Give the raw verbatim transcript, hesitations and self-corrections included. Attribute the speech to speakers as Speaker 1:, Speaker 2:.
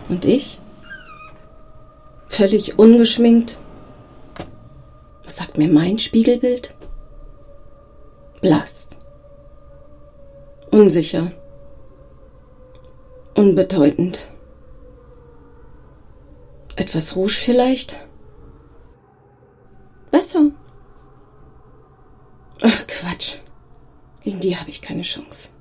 Speaker 1: Und ich? Völlig ungeschminkt? Was sagt mir mein Spiegelbild? Blass. Unsicher. Unbedeutend. Etwas Rouge vielleicht? Besser. Ach, Quatsch. Gegen die habe ich keine Chance.